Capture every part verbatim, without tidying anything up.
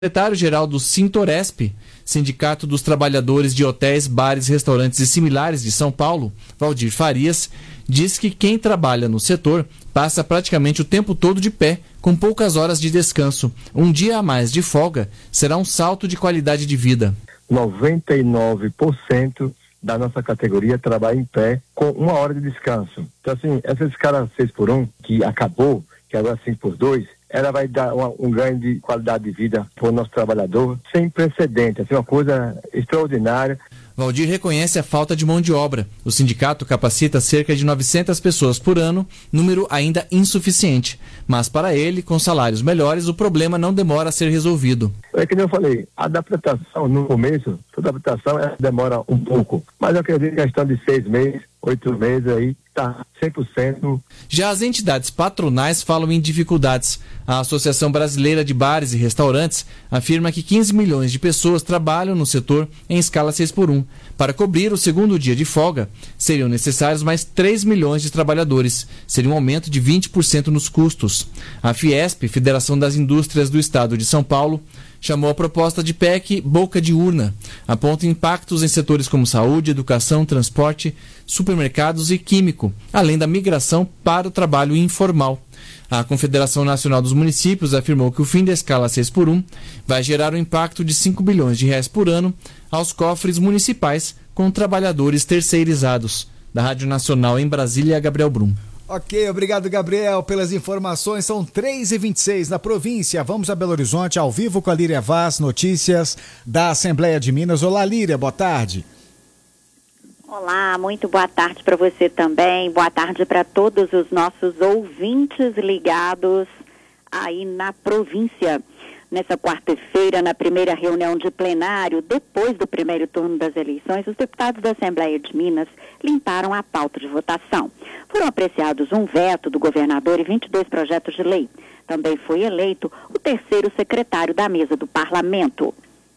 secretário-geral do Sintoresp, Sindicato dos Trabalhadores de Hotéis, Bares, Restaurantes e Similares de São Paulo, Valdir Farias, diz que quem trabalha no setor passa praticamente o tempo todo de pé, com poucas horas de descanso. Um dia a mais de folga será um salto de qualidade de vida. noventa e nove por cento da nossa categoria trabalha em pé com uma hora de descanso. Então, assim, essa escala seis por um, que acabou, que agora é cinco por dois, ela vai dar uma, um ganho de qualidade de vida para o nosso trabalhador sem precedente, assim, uma coisa extraordinária. Valdir reconhece a falta de mão de obra. O sindicato capacita cerca de novecentas pessoas por ano, número ainda insuficiente. Mas para ele, com salários melhores, o problema não demora a ser resolvido. É que nem eu falei, a adaptação no começo, toda adaptação ela demora um pouco. Mas eu acredito que a questão de seis meses, oito meses aí, está cem por cento. Já as entidades patronais falam em dificuldades. A Associação Brasileira de Bares e Restaurantes afirma que quinze milhões de pessoas trabalham no setor em escala seis por um. Para cobrir o segundo dia de folga, seriam necessários mais três milhões de trabalhadores. Seria um aumento de vinte por cento nos custos. A Fiesp, Federação das Indústrias do Estado de São Paulo, chamou a proposta de P E C boca de urna. Aponta impactos em setores como saúde, educação, transporte, supermercados e químico, além da migração para o trabalho informal. A Confederação Nacional dos Municípios afirmou que o fim da escala seis por um vai gerar um impacto de cinco bilhões de reais por ano aos cofres municipais com trabalhadores terceirizados. Da Rádio Nacional em Brasília, Gabriel Brum. Ok, obrigado, Gabriel, pelas informações. São três e vinte e seis na província. Vamos a Belo Horizonte, ao vivo com a Líria Vaz, notícias da Assembleia de Minas. Olá, Líria, boa tarde. Olá, muito boa tarde para você também. Boa tarde para todos os nossos ouvintes ligados aí na província. Nessa quarta-feira, na primeira reunião de plenário, depois do primeiro turno das eleições, os deputados da Assembleia de Minas limparam a pauta de votação. Foram apreciados um veto do governador e vinte e dois projetos de lei. Também foi eleito o terceiro secretário da mesa do parlamento.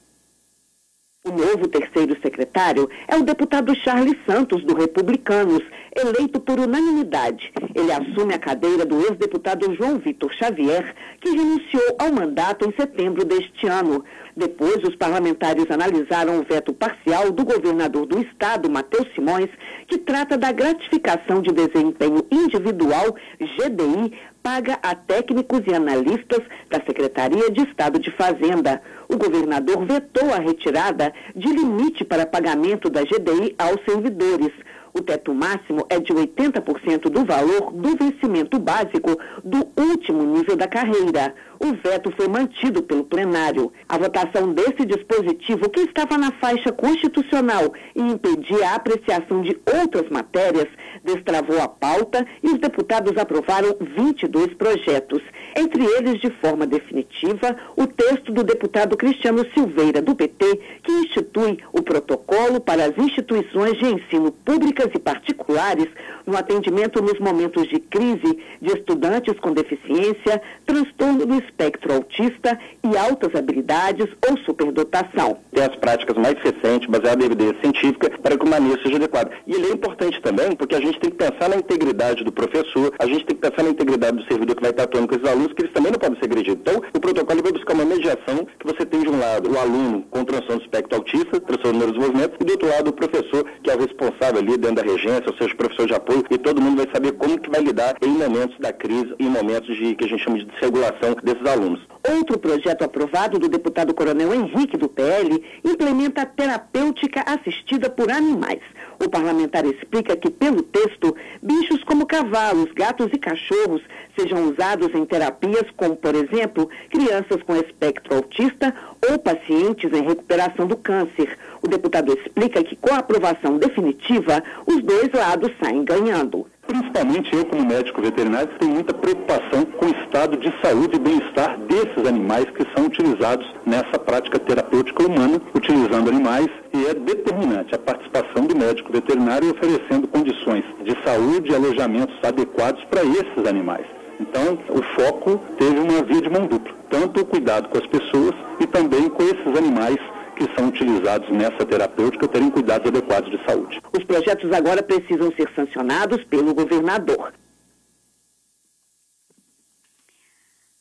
O novo terceiro secretário é o deputado Charles Santos, do Republicanos, eleito por unanimidade. Ele assume a cadeira do ex-deputado João Vitor Xavier, que renunciou ao mandato em setembro deste ano. Depois, os parlamentares analisaram o veto parcial do governador do estado, Matheus Simões, que trata da gratificação de desempenho individual, G D I, paga a técnicos e analistas da Secretaria de Estado de Fazenda. O governador vetou a retirada de limite para pagamento da G D I aos servidores. O teto máximo é de oitenta por cento do valor do vencimento básico do último nível da carreira. O veto foi mantido pelo plenário. A votação desse dispositivo, que estava na faixa constitucional e impedia a apreciação de outras matérias, destravou a pauta e os deputados aprovaram vinte e dois projetos. Entre eles, de forma definitiva, o texto do deputado Cristiano Silveira, do P T, que institui o protocolo para as instituições de ensino públicas e particulares no atendimento nos momentos de crise de estudantes com deficiência, transtorno do espectro autista e altas habilidades ou superdotação. Tem as práticas mais recentes, baseadas em evidência científica, para que o manejo seja adequado. E ele é importante também porque a gente tem que pensar na integridade do professor, a gente tem que pensar na integridade do servidor que vai estar atuando com esses alunos, que eles também não podem ser agredidos. Então, o protocolo vai buscar uma mediação que você tem de um lado o aluno com transtorno do espectro autista, transtorno do neurodesenvolvimento, e do outro lado o professor, que é o responsável ali dentro da regência, ou seja, o professor de apoio, e todo mundo vai saber como que vai lidar em momentos da crise, em momentos de que a gente chama de desregulação desses alunos. Outro projeto aprovado do deputado Coronel Henrique, do P L, implementa a terapêutica assistida por animais. O parlamentar explica que, pelo texto, bichos como cavalos, gatos e cachorros sejam usados em terapias como, por exemplo, crianças com espectro autista ou pacientes em recuperação do câncer. O deputado explica que, com a aprovação definitiva, os dois lados saem ganhando. Principalmente eu, como médico veterinário, tenho muita preocupação com o estado de saúde e bem-estar desses animais que são utilizados nessa prática terapêutica humana, utilizando animais, e é determinante a participação do médico veterinário oferecendo condições de saúde e alojamentos adequados para esses animais. Então, o foco teve uma via de mão dupla, tanto o cuidado com as pessoas e também com esses animais que são utilizados nessa terapêutica terem cuidados adequados de saúde. Os projetos agora precisam ser sancionados pelo governador.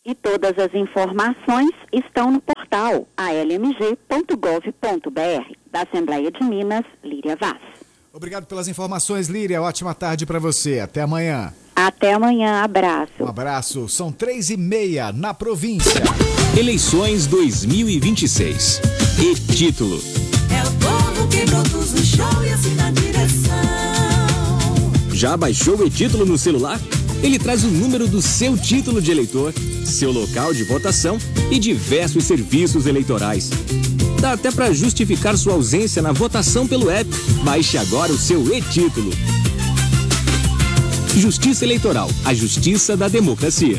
E todas as informações estão no portal a l m g ponto gov ponto b r da Assembleia de Minas, Líria Vaz. Obrigado pelas informações, Líria. Ótima tarde para você. Até amanhã. Até amanhã. Abraço. Um abraço. São três e meia na província. Eleições dois mil e vinte e seis. E título. É o povo que produz o show e assim na direção. Já baixou o e-título no celular? Ele traz o número do seu título de eleitor, seu local de votação e diversos serviços eleitorais. Dá até para justificar sua ausência na votação pelo app. Baixe agora o seu e-título. Justiça Eleitoral, a justiça da democracia.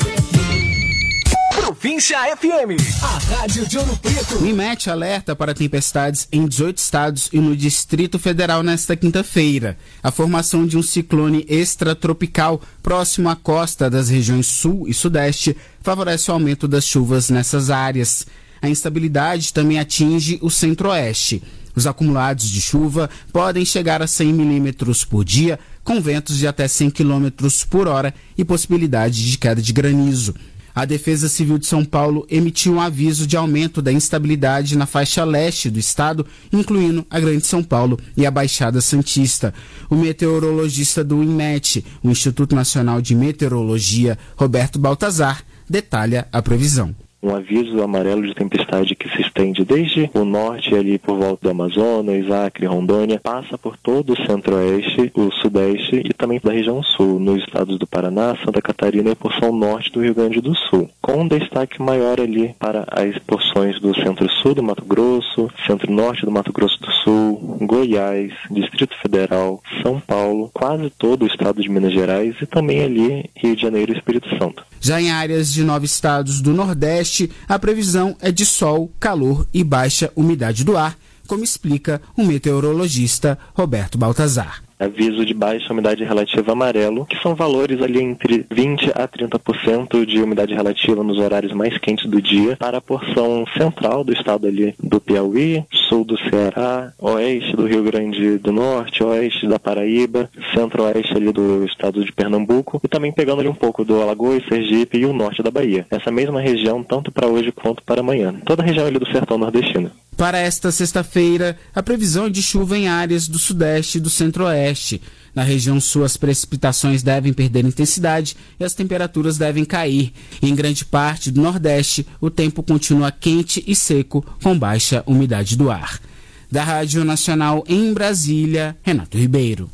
Província F M, a rádio de Ouro Preto. O IMET alerta para tempestades em dezoito estados e no Distrito Federal nesta quinta-feira. A formação de um ciclone extratropical próximo à costa das regiões sul e sudeste favorece o aumento das chuvas nessas áreas. A instabilidade também atinge o centro-oeste. Os acumulados de chuva podem chegar a cem milímetros por dia, com ventos de até cem quilômetros por hora e possibilidade de queda de granizo. A Defesa Civil de São Paulo emitiu um aviso de aumento da instabilidade na faixa leste do estado, incluindo a Grande São Paulo e a Baixada Santista. O meteorologista do INMET, o Instituto Nacional de Meteorologia, Roberto Baltazar, detalha a previsão. Um aviso amarelo de tempestade que se estende desde o norte, ali por volta do Amazonas, Acre, Rondônia, passa por todo o centro-oeste, o sudeste e também da região sul, nos estados do Paraná, Santa Catarina e porção norte do Rio Grande do Sul, com um destaque maior ali para as porções do centro-sul do Mato Grosso, centro-norte do Mato Grosso do Sul, Goiás, Distrito Federal, São Paulo, quase todo o estado de Minas Gerais e também ali Rio de Janeiro e Espírito Santo. Já em áreas de nove estados do Nordeste, a previsão é de sol, calor e baixa umidade do ar, como explica o meteorologista Roberto Baltazar. Aviso de baixa umidade relativa amarelo, que são valores ali entre vinte a trinta por cento de umidade relativa nos horários mais quentes do dia para a porção central do estado ali do Piauí, sul do Ceará, oeste do Rio Grande do Norte, oeste da Paraíba, centro-oeste ali do estado de Pernambuco e também pegando ali um pouco do Alagoas, Sergipe e o norte da Bahia. Essa mesma região tanto para hoje quanto para amanhã. Toda a região ali do sertão nordestino. Para esta sexta-feira, a previsão é de chuva em áreas do sudeste e do centro-oeste. Na região sul, as precipitações devem perder intensidade e as temperaturas devem cair. Em grande parte do nordeste, o tempo continua quente e seco, com baixa umidade do ar. Da Rádio Nacional em Brasília, Renato Ribeiro.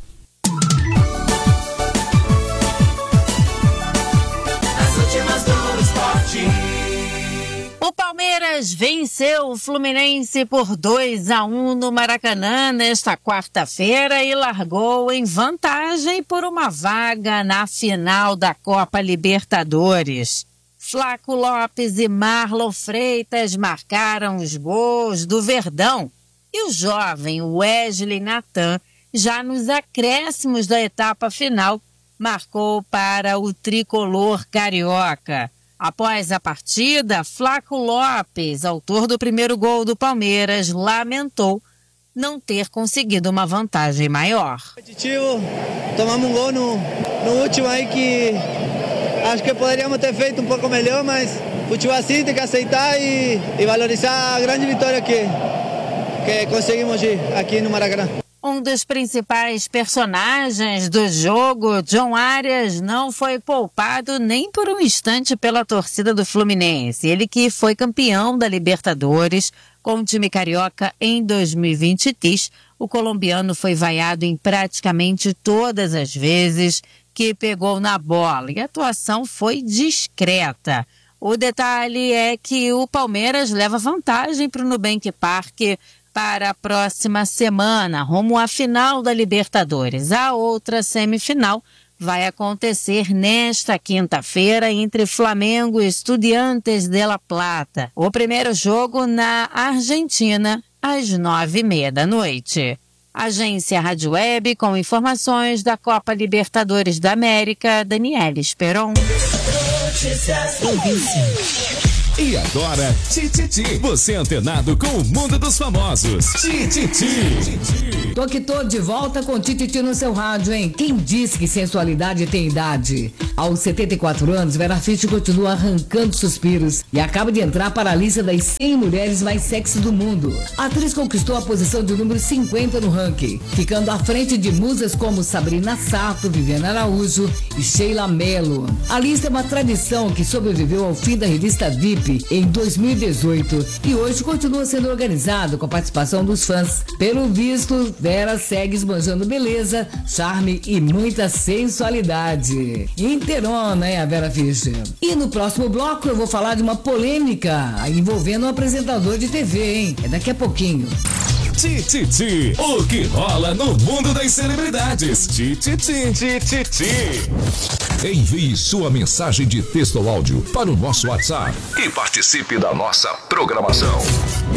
As últimas do esporte. O Palmeiras venceu o Fluminense por dois a um no Maracanã nesta quarta-feira e largou em vantagem por uma vaga na final da Copa Libertadores. Flaco Lopes e Marlon Freitas marcaram os gols do Verdão e o jovem Wesley Natan, já nos acréscimos da etapa final, marcou para o tricolor carioca. Após a partida, Flaco Lopes, autor do primeiro gol do Palmeiras, lamentou não ter conseguido uma vantagem maior. Competitivo, tomamos um gol no, no último aí que acho que poderíamos ter feito um pouco melhor, mas futebol assim tem que aceitar e, e valorizar a grande vitória que, que conseguimos aqui no Maracanã. Um dos principais personagens do jogo, John Arias, não foi poupado nem por um instante pela torcida do Fluminense. Ele que foi campeão da Libertadores com o time carioca em dois mil e vinte e três, o colombiano foi vaiado em praticamente todas as vezes que pegou na bola e a atuação foi discreta. O detalhe é que o Palmeiras leva vantagem para o Nubank Park para a próxima semana, rumo à final da Libertadores. A outra semifinal vai acontecer nesta quinta-feira entre Flamengo e Estudiantes de La Plata. O primeiro jogo na Argentina, às nove e meia da noite. Agência Rádio Web com informações da Copa Libertadores da América, Daniela Esperon. Notícias. E agora, Tititi. Você antenado com o mundo dos famosos. Tititi. Tô que tô de volta com Tititi no seu rádio, hein? Quem disse que sensualidade tem idade? Aos setenta e quatro anos, Vera Fischer continua arrancando suspiros e acaba de entrar para a lista das cem mulheres mais sexy do mundo. A atriz conquistou a posição de número cinquenta no ranking, ficando à frente de musas como Sabrina Sato, Viviana Araújo e Sheila Mello. A lista é uma tradição que sobreviveu ao fim da revista V I P em dois mil e dezoito e hoje continua sendo organizado com a participação dos fãs. Pelo visto, Vera segue esbanjando beleza, charme e muita sensualidade. Inteirona, hein, a Vera Fischer? E no próximo bloco eu vou falar de uma polêmica envolvendo um apresentador de T V, hein? É daqui a pouquinho. Tititi, o que rola no mundo das celebridades. Tititi, Tititi. Envie sua mensagem de texto ou áudio para o nosso WhatsApp e participe da nossa programação.